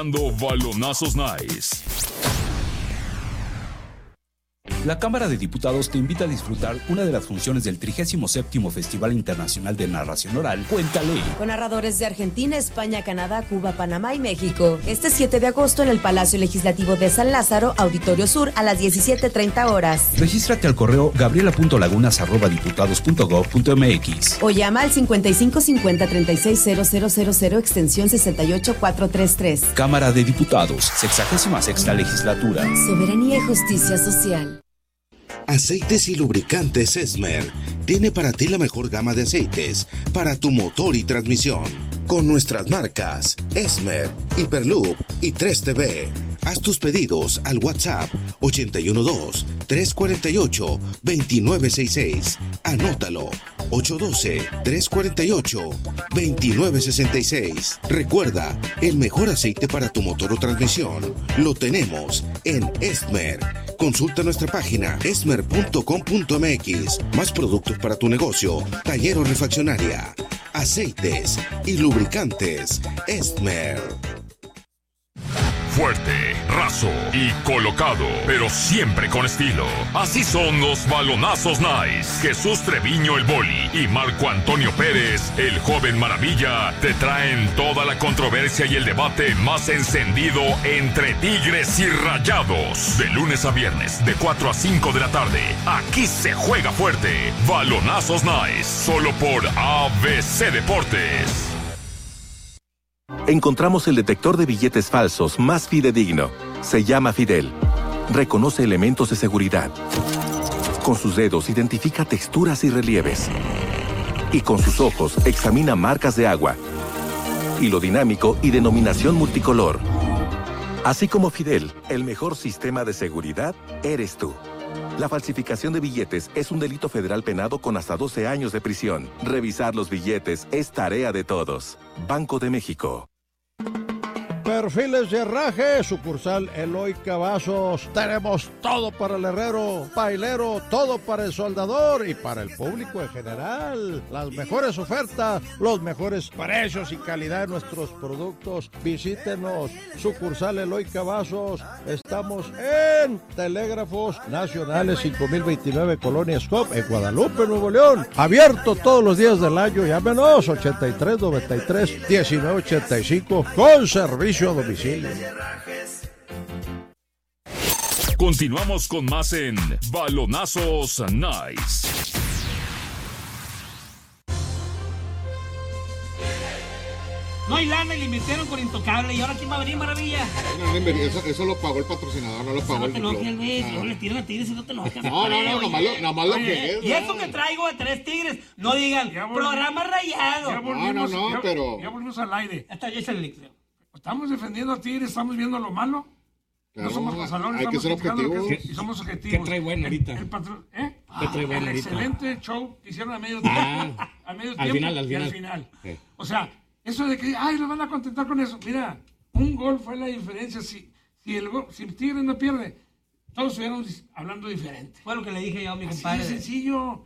Balonazos Nice. La Cámara de Diputados te invita a disfrutar una de las funciones del 37º Festival Internacional de Narración Oral, Cuéntale. Con narradores de Argentina, España, Canadá, Cuba, Panamá y México. Este 7 de agosto en el Palacio Legislativo de San Lázaro, Auditorio Sur, a las 17:30 horas. Regístrate al correo gabriela.lagunas@diputados.gov.mx o llama al 55 50 36 0000 extensión 68433. Cámara de Diputados, 66ª Legislatura. Soberanía y justicia social. Aceites y lubricantes Esmer tiene para ti la mejor gama de aceites para tu motor y transmisión. Con nuestras marcas Esmer, Hyperloop y 3TV. Haz tus pedidos al WhatsApp 812-348-2966. Anótalo, 812-348-2966. Recuerda, el mejor aceite para tu motor o transmisión lo tenemos en Esmer. Consulta nuestra página esmer.com.mx. Más productos para tu negocio, taller o refaccionaria. Aceites y lubricantes Esmer. Fuerte, raso y colocado, pero siempre con estilo. Así son los Balonazos Nice. Jesús Treviño el Boli y Marco Antonio Pérez, el joven maravilla, te traen toda la controversia y el debate más encendido entre Tigres y Rayados. De lunes a viernes, de 4 a 5 de la tarde. Aquí se juega fuerte. Balonazos Nice, solo por ABC Deportes. Encontramos el detector de billetes falsos más fidedigno. Se llama Fidel. Reconoce elementos de seguridad. Con sus dedos identifica texturas y relieves. Y con sus ojos examina marcas de agua, hilo dinámico y denominación multicolor. Así como Fidel, el mejor sistema de seguridad eres tú. La falsificación de billetes es un delito federal penado con hasta 12 años de prisión. Revisar los billetes es tarea de todos. Banco de México. Perfiles de Herraje, sucursal Eloy Cavazos. Tenemos todo para el herrero, pailero, todo para el soldador y para el público en general. Las mejores ofertas, los mejores precios y calidad de nuestros productos. Visítenos, sucursal Eloy Cavazos. Estamos en Telégrafos Nacionales 5029 Colonia Scop en Guadalupe, Nuevo León. Abierto todos los días del año. Llámenos 8393-1985 con servicio a domicilio. Continuamos con más en Balonazos Nice. No hay lana y le metieron con Intocable. ¿Y ahora quién va a venir, maravilla? Eso lo pagó el patrocinador, no lo pagó el club. No le tiran a Tigres y no te enojes. No, nada más lo que es. Y eso que traigo de 3 Tigres, no digan, programa rayado. Pero... Ya volvimos al aire. Hasta ya se le creo. Estamos defendiendo a Tigres, estamos viendo lo malo. Claro, no somos pasadores, hay que ser objetivos. Y somos objetivos. ¿Qué trae bueno ahorita? ¿Qué trae bueno ahorita? Excelente show que hicieron a medio tiempo. Al final. Sí. O sea, eso de que, los van a contentar con eso. Mira, un gol fue la diferencia. Si Tigres no pierde, todos estuviéramos hablando diferente. Fue lo que le dije yo a mi compadre. Es sencillo.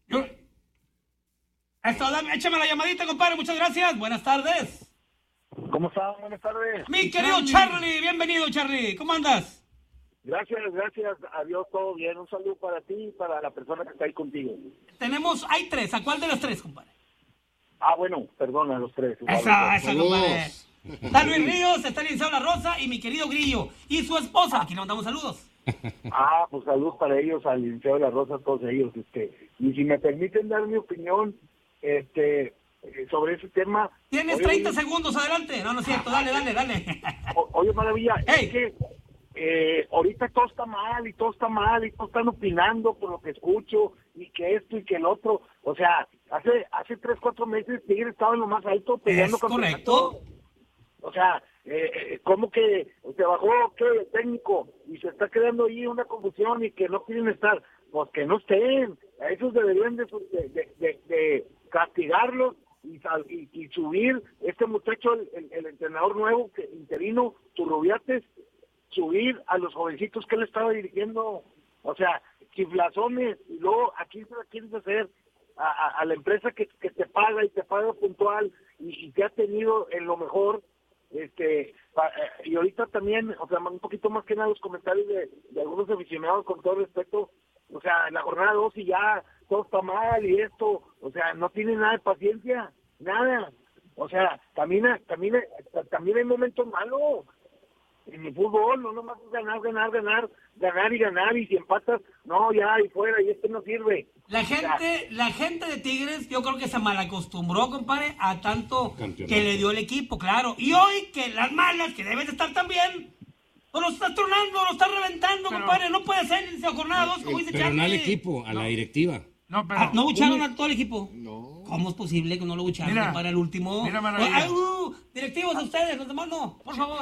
Échame la llamadita, compadre. Muchas gracias. Buenas tardes. ¿Cómo están? Buenas tardes. Mi querido Charlie, bienvenido, Charlie. ¿Cómo andas? Gracias. Adiós, todo bien. Un saludo para ti y para la persona que está ahí contigo. Hay 3. ¿A cuál de los 3, compadre? Bueno, perdón, a los 3. Esa, compadre. Está Luis Ríos, está Eliseo La Rosa y mi querido Grillo. Y su esposa. Aquí le mandamos saludos. Pues saludos para ellos, al Eliseo La Rosa, a todos ellos. Y si me permiten dar mi opinión, sobre ese tema. Tienes 30 segundos, adelante. No es cierto, dale. Oye, maravilla, hey. Es que ahorita todo está mal y todos están opinando por lo que escucho y que esto y que el otro. O sea, hace 3-4 meses Tigre estaba en lo más alto peleando con correcto. O sea, ¿cómo que se bajó el técnico y se está creando ahí una confusión y que no quieren estar? Pues que no estén. A esos deberían de castigarlos y subir este muchacho, el entrenador nuevo, interino, Turrubiates, subir a los jovencitos que él estaba dirigiendo. O sea, chiflazones, y luego aquí se la quieres hacer a la empresa que te paga y te paga puntual y te ha tenido en lo mejor, y ahorita también, o sea, un poquito más que nada los comentarios de algunos aficionados, con todo respeto, o sea, en la jornada 2 y ya todo está mal y esto, o sea, no tienen nada de paciencia, nada. O sea, también hay momentos malos en el fútbol, no nomás es ganar, y si empatas, no, ya, y fuera, y no sirve. La gente de Tigres, yo creo que se malacostumbró, compadre, a tanto Campeonato que le dio el equipo, claro. Y hoy, que las malas, que deben de estar también, pues lo está tronando, lo está reventando, compadre. No puede ser en jornada 2, como dice Charlie. Pero no al equipo, a la directiva. No, pero... ¿No bucharon a todo el equipo? No. ¿Cómo es posible que no lo bucharon para el último? Mira, maravilla. Directivos a ustedes, los demás no. Por favor,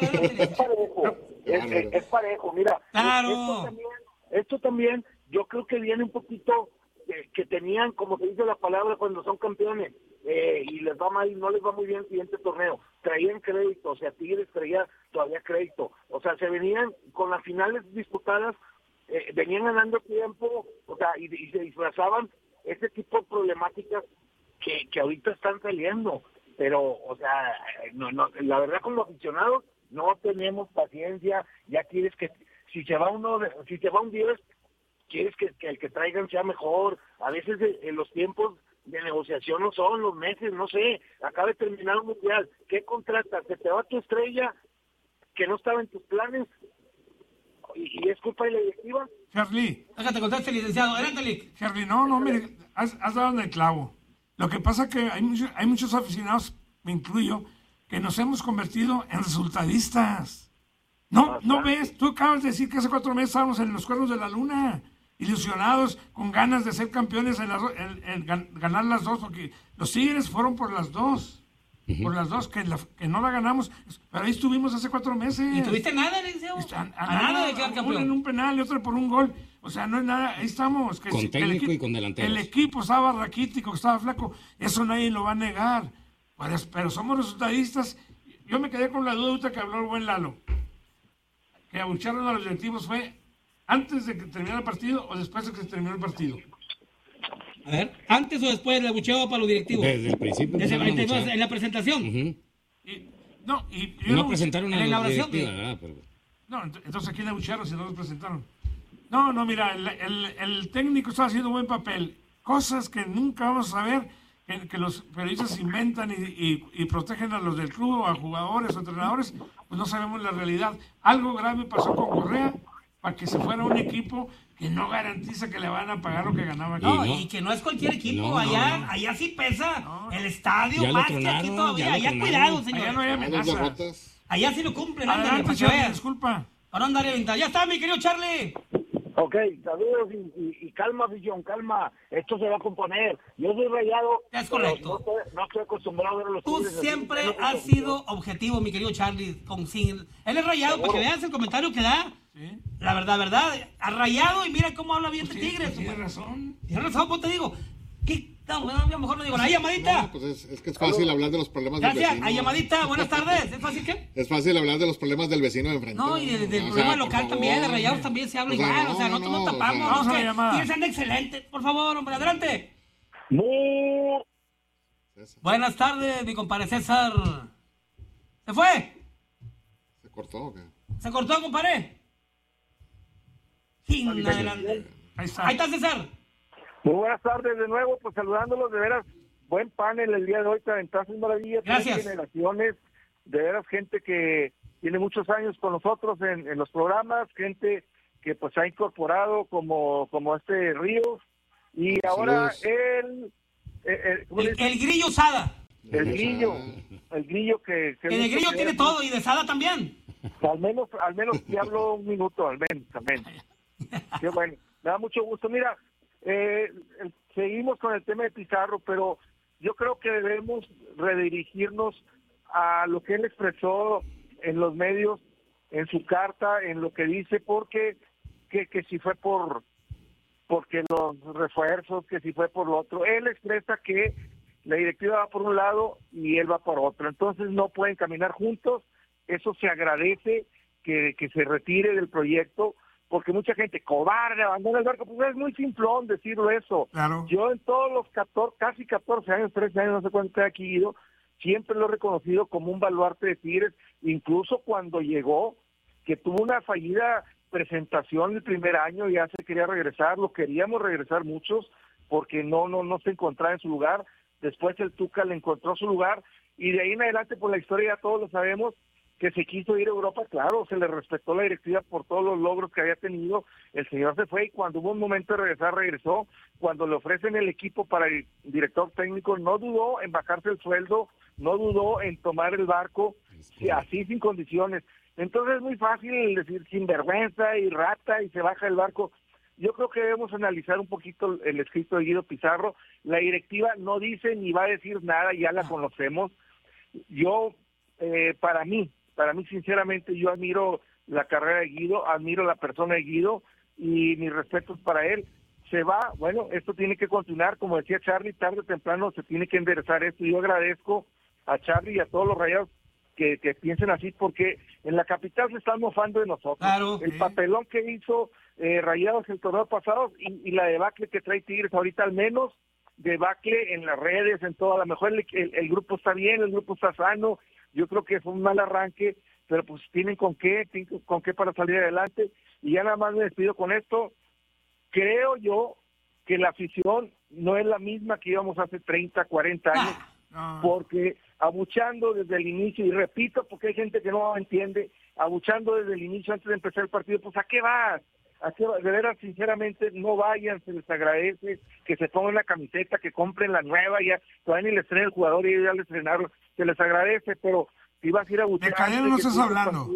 Es parejo, mira. Claro. Esto también, yo creo que viene un poquito que tenían, como se dice la palabra, cuando son campeones, y les va mal, no les va muy bien el siguiente torneo. Traían crédito, o sea, Tigres traía todavía crédito. O sea, se venían con las finales disputadas, venían ganando tiempo, o sea, y se disfrazaban ese tipo de problemáticas que ahorita están saliendo. Pero, o sea, no, la verdad, como aficionados, no tenemos paciencia. Ya quieres que, si se va un 10, quieres que el que traigan sea mejor. A veces los tiempos de negociación no son los meses, no sé. Acaba de terminar un mundial, ¿qué contratas? ¿Se te va tu estrella que no estaba en tus planes? ¿Y es culpa de la directiva? Charlie. Déjate contaste, licenciado. Adelante, Lick. Charlie, no, mire, has dado en el clavo. Lo que pasa es que hay muchos aficionados, me incluyo, que nos hemos convertido en resultadistas. No ves, tú acabas de decir que hace 4 meses estábamos en los cuernos de la luna, ilusionados, con ganas de ser campeones, ganar las dos, porque los Tigres fueron por las dos. Por las dos, que no la ganamos, pero ahí estuvimos hace 4 meses. ¿Y tuviste nada, licenciado? Nada de quedar campeón. Uno en un penal y otro por un gol. O sea, no es nada, ahí estamos. Que con técnico y con delanteros. El equipo estaba raquítico, estaba flaco, eso nadie lo va a negar. Pero somos resultadistas. Yo me quedé con la duda ahorita que habló el buen Lalo. Que abucharon a los directivos fue antes de que terminara el partido o después de que se terminó el partido. A ver, ¿antes o después le abucheaba para los directivos? Desde el principio. En la presentación. No presentaron a la directiva, ¿verdad? Pero... No, entonces ¿a quién le abucharon si no los presentaron? No, mira, el técnico está haciendo buen papel. Cosas que nunca vamos a saber, que los periodistas inventan y protegen a los del club, o a jugadores o entrenadores, pues no sabemos la realidad. Algo grave pasó con Correa para que se fuera un equipo que no garantiza que le van a pagar lo que ganaba aquí. Y que no es cualquier equipo. Allá sí pesa el estadio, ya más que aquí todavía. Allá cuidado, señor. Allá no hay amenazas. Allá sí lo cumplen. Adelante, Charlie, disculpa. Para no andar a ya está, mi querido Charlie. Ok, saludos y calma, afición, calma. Esto se va a componer. Yo soy Rayado. Es correcto. No estoy acostumbrado a ver los Tú Tigres siempre así. has sido objetivo, mi querido Charlie. Él es Rayado, para que veas el comentario que da. ¿Sí? La verdad. Ha Rayado y mira cómo habla bien de Tigres. Tiene razón. Tienes razón, pues te digo. No, a lo mejor no digo nada. ¿Llamadita? No, pues es que es fácil hablar de los problemas del vecino. Gracias. ¿Llamadita? Buenas tardes. ¿Es fácil qué? Es fácil hablar de los problemas del vecino de enfrente. No, y del problema local también, de Rayados también se habla igual. O sea, no tapamos. Vamos a la llamada. Tigres anda excelente. Por favor, hombre, adelante. Buenas tardes, mi compadre César. ¿Se fue? ¿Se cortó o qué? ¿Se cortó, compadre? Adelante. Ahí está César. Muy buenas tardes de nuevo, pues saludándolos, de veras, buen panel el día de hoy, Talentosos Maravillas, Gracias. 3 generaciones, de veras gente que tiene muchos años con nosotros en los programas, gente que pues ha incorporado como este Ríos, y ahora el Grillo Sada. El grillo que el grillo tiene todo, y de Sada también. Al menos te hablo un minuto, al menos. Qué bueno, me da mucho gusto. Mira, seguimos con el tema de Pizarro, pero yo creo que debemos redirigirnos a lo que él expresó en los medios, en su carta, en lo que dice, porque que si fue porque los refuerzos, que si fue por lo otro. Él expresa que la directiva va por un lado y él va por otro, entonces no pueden caminar juntos. Eso se agradece, que se retire del proyecto, porque mucha gente cobarde, abandona el barco. Pues es muy simplón decirlo eso. Claro. Yo en todos los casi 14 años, 13 años, no sé cuánto he aquí ido, siempre lo he reconocido como un baluarte de Tigres, incluso cuando llegó, que tuvo una fallida presentación el primer año, ya se quería regresar, lo queríamos regresar muchos, porque no se encontraba en su lugar. Después el Tuca le encontró su lugar, y de ahí en adelante, por la historia ya todos lo sabemos, que se quiso ir a Europa. Claro, se le respetó la directiva por todos los logros que había tenido, el señor se fue, y cuando hubo un momento de regresar, regresó. Cuando le ofrecen el equipo para el director técnico, no dudó en bajarse el sueldo, no dudó en tomar el barco, así sin condiciones. Entonces es muy fácil decir sinvergüenza y rata y se baja el barco. Yo creo que debemos analizar un poquito el escrito de Guido Pizarro. La directiva no dice ni va a decir nada, ya la conocemos. Yo, para mí sinceramente, yo admiro la carrera de Guido, admiro la persona de Guido, y mis respetos para él. Se va, bueno, esto tiene que continuar, como decía Charlie, tarde o temprano se tiene que enderezar esto. Yo agradezco a Charlie y a todos los Rayados que piensen así, porque en la capital se están mofando de nosotros. Claro, el papelón que hizo Rayados el torneo pasado y la debacle que trae Tigres ahorita, al menos debacle en las redes, en todo. A lo mejor el grupo está bien, el grupo está sano. Yo creo que fue un mal arranque, pero pues tienen con qué para salir adelante. Y ya nada más me despido con esto. Creo yo que la afición no es la misma que íbamos hace 30, 40 años, porque abuchando desde el inicio, y repito porque hay gente que no entiende, abuchando desde el inicio antes de empezar el partido, pues ¿a qué vas? De veras, sinceramente, no vayan, se les agradece que se pongan la camiseta, que compren la nueva, ya todavía ni les traen el jugador y ya les estrenaron, se les agradece, pero si vas a ir a buchar... De Cadena no estás hablando.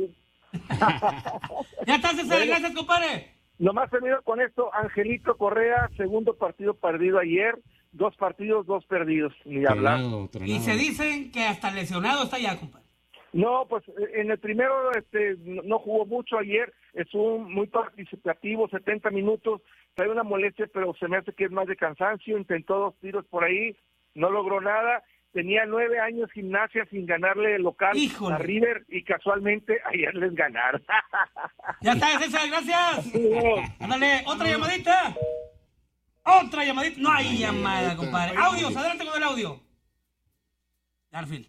Ya está, César, gracias, compadre. Nomás termino con esto. Angelito Correa, segundo partido perdido ayer, 2 partidos, 2 perdidos, ni hablar. Y se dicen que hasta lesionado está ya, compadre. No, pues en el primero no jugó mucho ayer, estuvo muy participativo, 70 minutos, trae una molestia, pero se me hace que es más de cansancio. Intentó 2 tiros por ahí, no logró nada. Tenía 9 años Gimnasia sin ganarle el local a River, y casualmente ayer les ganaron. Ya está, César, gracias. Ándale, otra llamadita. Otra llamadita. No hay llamada, compadre. Audios, adelante con el audio. Garfield.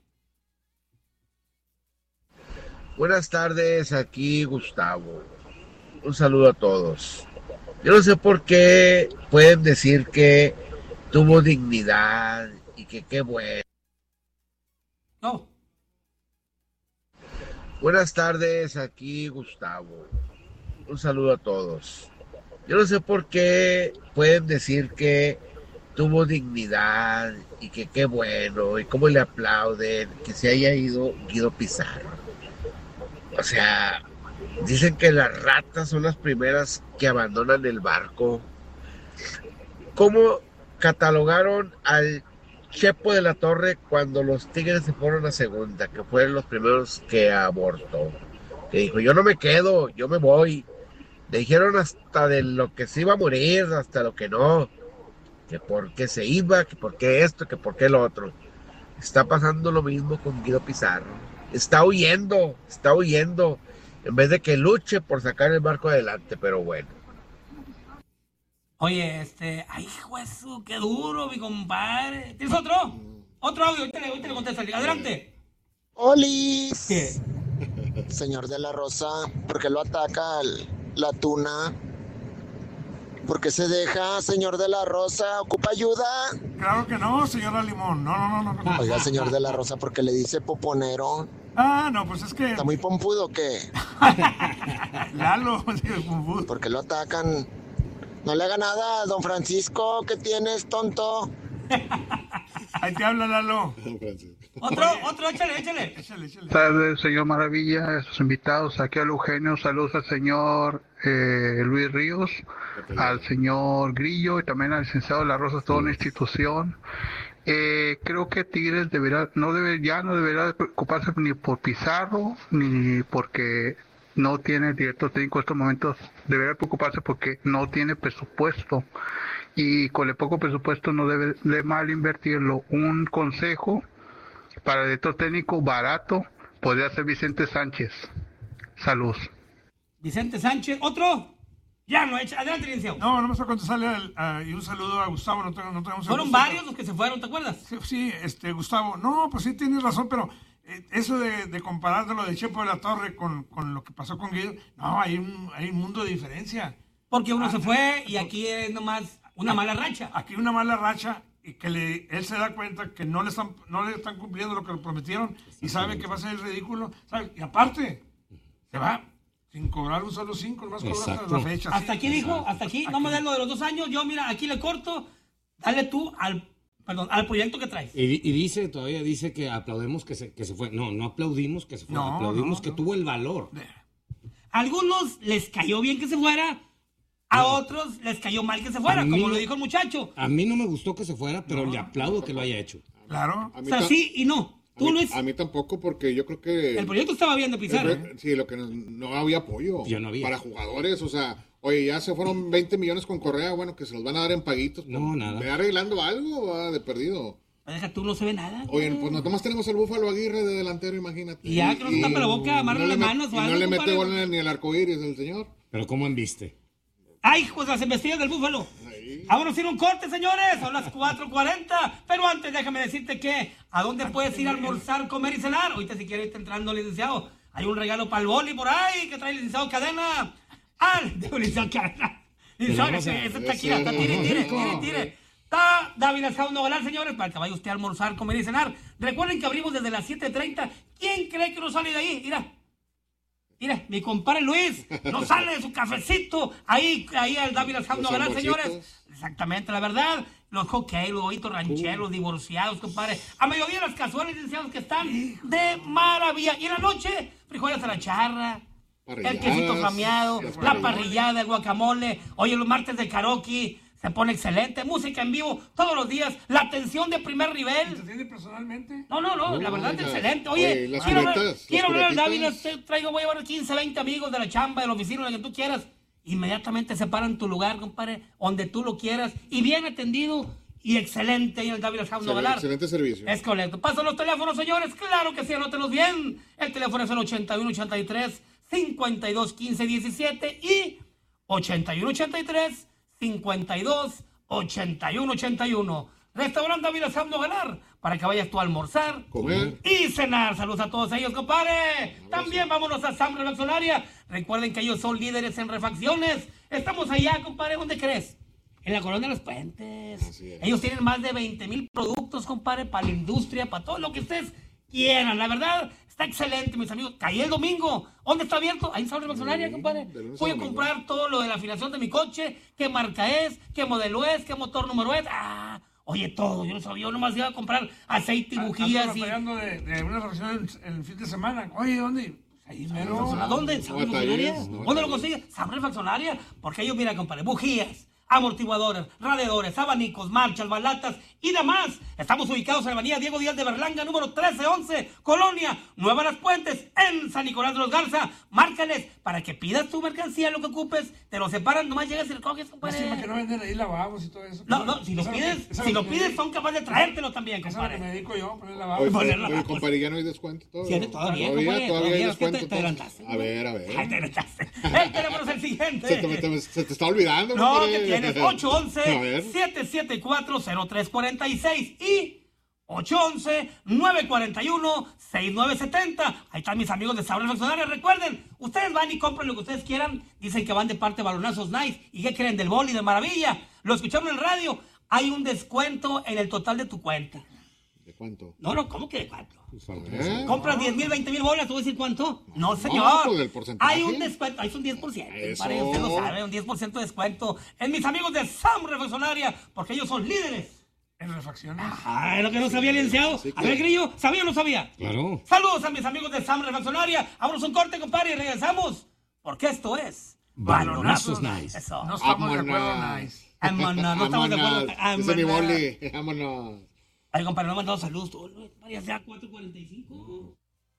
Buenas tardes, aquí Gustavo. Un saludo a todos. Yo no sé por qué pueden decir que tuvo dignidad y que qué bueno. No. Buenas tardes, aquí Gustavo. Un saludo a todos. Yo no sé por qué pueden decir que tuvo dignidad y que qué bueno y cómo le aplauden que se haya ido Guido Pizarro. O sea, dicen que las ratas son las primeras que abandonan el barco. ¿Cómo catalogaron al Chepo de la Torre cuando los Tigres se fueron a segunda, que fueron los primeros que abortó? Que dijo, yo no me quedo, yo me voy. Le dijeron hasta de lo que se iba a morir, hasta lo que no. Que por qué se iba, que por qué esto, que por qué lo otro. Está pasando lo mismo con Guido Pizarro. Está huyendo, en vez de que luche por sacar el barco adelante, pero bueno. Oye, ay, juezu, qué duro, mi compadre. ¿Tienes otro? Otro audio, ahorita le contesto. Adelante. ¡Olis! ¿Qué? Señor de la Rosa, ¿por qué lo ataca la tuna? ¿Por qué se deja, señor de la Rosa? ¿Ocupa ayuda? Claro que no, señora Limón. No. Oiga, señor de la Rosa, ¿por qué le dice poponero? No, pues es que... ¿Está muy pompudo o qué? Lalo, pompudo. ¿Por qué lo atacan? No le haga nada, don Francisco. ¿Qué tienes, tonto? Ahí te habla, Lalo. Otro, échale. Buenas tardes, señor Maravilla, a sus invitados, aquí al Eugenio, saludos al señor Luis Ríos, al señor Grillo y también al licenciado de la Rosa, toda una institución. Creo que Tigres no deberá preocuparse ni por Pizarro, ni porque no tiene director técnico en estos momentos, deberá preocuparse porque no tiene presupuesto. Y con el poco presupuesto no debe de mal invertirlo. Un consejo para el director técnico barato podría ser Vicente Sánchez. Salud. Vicente Sánchez. ¿Otro? Ya no, adelante, licenciado. No, vamos a contestarle y un saludo a Gustavo. No tenemos Fueron varios los que se fueron, ¿te acuerdas? Sí, Gustavo. No, pues sí tienes razón, pero eso de comparar lo de Chepo de la Torre con lo que pasó con Guido, no, hay un mundo de diferencia. Porque uno se fue y aquí es nomás una mala racha. Aquí una mala racha y que él se da cuenta que no le están cumpliendo lo que le prometieron y sabe que va a ser el ridículo. ¿Sabe? Y aparte, se va sin cobrar un solo 5, nomás cobrar hasta la fecha. Hasta aquí dijo, hasta aquí, no me den lo de los 2 años, yo mira, aquí le corto, dale tú al proyecto que traes. Y todavía dice que aplaudimos que se fue. No aplaudimos que se fue, aplaudimos que tuvo el valor. A algunos les cayó bien que se fuera, a otros les cayó mal que se fuera, como lo dijo el muchacho. A mí no me gustó que se fuera, pero le aplaudo que lo haya hecho. Claro. O sea, sí y no. A mí tampoco, porque yo creo que... El proyecto estaba bien de Pizarro. Sí, lo que no había apoyo. Ya no había. Para jugadores, o sea... Oye, ya se fueron 20 millones con Correa, bueno, que se los van a dar en paguitos. No, nada. ¿Me arreglando algo de perdido? Deja tú, no se ve nada. Oye, pues nomás tenemos el Búfalo Aguirre de delantero, imagínate. Y ya que nos tapa la boca, amarra las manos o algo. No le mete gol ni el arcoíris del señor. Pero ¿cómo embiste? ¡Ay, pues las embestidas del Búfalo! Vámonos a ir a un corte, señores. Son las 4:40. Pero antes déjame decirte que ¿a dónde puedes ir a almorzar, comer y cenar? Ahorita si quieres irte entrando, licenciado. Hay un regalo para el boli por ahí que trae el licenciado Cadena. Licenciado Cadena. Licenciado, ese está aquí, está tire. Está David Ascao Nogalal, señores, para que vaya usted a almorzar, comer y cenar. Recuerden que abrimos desde las 7:30. ¿Quién cree que no sale de ahí? Mira, mi compadre Luis no sale de su cafecito. Ahí al David Ascao Nogalal, señores. Exactamente, la verdad. Los hockey, los huevitos rancheros, divorciados, compadre. A mediodía las cazuelas, licenciados, que están de maravilla. Y en la noche, frijoles a la charra, el quesito flameado, la parrillada, el guacamole. Oye, los martes de karaoke se pone excelente. Música en vivo todos los días. La atención de primer nivel. ¿Te atiende personalmente? No, la verdad es excelente. Oye, quiero hablar al David. Voy a llevar 15, 20 amigos de la chamba, de la oficina, de lo que tú quieras. Inmediatamente separan tu lugar, compadre, donde tú lo quieras. Y bien atendido y excelente ahí en el David Ascao Nogalal. Excelente servicio. Es correcto. Pasan los teléfonos, señores. Claro que sí, anótenlos bien. El teléfono es el 8183-5215-17 y 8183-528181. Restaurante David Ascao Nogalal, para que vayas tú a almorzar, comer y cenar. Saludos a todos ellos, compadre. También vámonos a Sam Refaccionaria. Recuerden que ellos son líderes en refacciones. Estamos allá, compadre, ¿dónde crees? En la Colonia de los Puentes. Ellos tienen más de 20,000 productos, compadre, para la industria, para todo lo que ustedes quieran. La verdad, está excelente, mis amigos. Caí el domingo. ¿Dónde está abierto? Ahí en Sam Refaccionaria, compadre. Voy a comprar todo lo de la afinación de mi coche. ¿Qué marca es? ¿Qué modelo es? ¿Qué motor número es? Oye, todo, yo no sabía, yo nomás iba a comprar aceite y bujías. Estamos hablando de una refacción el fin de semana. Oye, ¿dónde? Ahí mero. ¿A dónde? ¿Sam Refaccionaria? ¿Dónde lo consigues? Sam Refaccionaria. Porque ellos, mira, compadre, bujías, amortiguadores, radiadores, abanicos, marchas, balatas y demás. Estamos ubicados en la avenida Diego Díaz de Berlanga, número 1311, Colonia Nueva Las Puentes, en San Nicolás de los Garza. Márcales para que pidas tu mercancía, lo que ocupes. Te lo separan, nomás llegas y lo coges, compadre. Lástima que no venden ahí lavabos y todo eso. No, si lo pides, son capaces de traértelo también, compadre. Me dedico yo, poner lavabos. Oye, compadre, ya no hay descuento. Todavía hay descuento. Te adelantaste. A ver. Ay, te adelantaste. El teléfono es el siguiente. Se te está olvidando, no, compadre. que tienes 811-774-0346 y 811-941-6970. Ahí están mis amigos de Sabor Refaccionaria. Recuerden, ustedes van y compren lo que ustedes quieran. Dicen que van de parte de Balonazos Nice. ¿Y qué creen? Del boli de maravilla. Lo escucharon en el radio. Hay un descuento en el total de tu cuenta. ¿De cuánto? No, ¿cómo que de cuánto? Pues compras 10,000, 20,000 bolas, ¿te voy a decir cuánto? No, señor. Pues el porcentaje. Hay un descuento, hay un 10%. Compadre, usted lo sabe, un 10% de descuento en mis amigos de Sam Refaccionaria, porque ellos son líderes en refacciones. Es lo que no sabía, licenciado. A ver, Grillo, ¿sabía o no sabía? Claro. Saludos a mis amigos de Sam Refaccionaria. Vámonos un corte, compadre, y regresamos, porque esto es Balonazos Nice. Eso. No estamos de acuerdo, Nice. No estamos de acuerdo. Ese mi boli. Vámonos. Ay, compadre, no me han dado saludos. Ya sea 4:45.